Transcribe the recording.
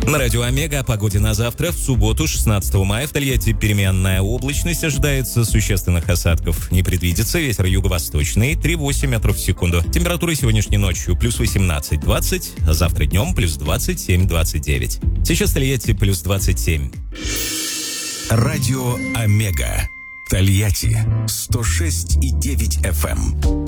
На радио «Омега» о погоде на завтра. В субботу, 16 мая, в Тольятти переменная облачность. Ожидается существенных осадков. Не предвидится. Ветер юго-восточный, 3,8 метров в секунду. Температура сегодняшней ночью плюс 18-20, а завтра днем плюс 27-29. Сейчас в Тольятти плюс 27. Радио «Омега». Тольятти 106,9 FM.